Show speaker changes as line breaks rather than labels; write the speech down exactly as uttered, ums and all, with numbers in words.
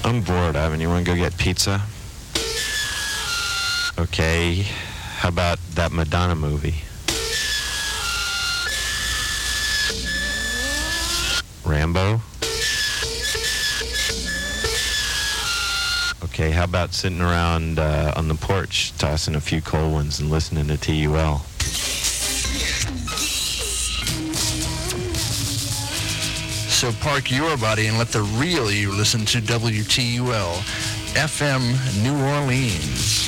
I'm bored, Ivan. You want to go get pizza? Okay. How about that Madonna movie? Rambo? Okay, how about sitting around uh, on the porch, tossing a few cold ones and listening to T U L?
So park your body and let the real you listen to W T U L, F M New Orleans.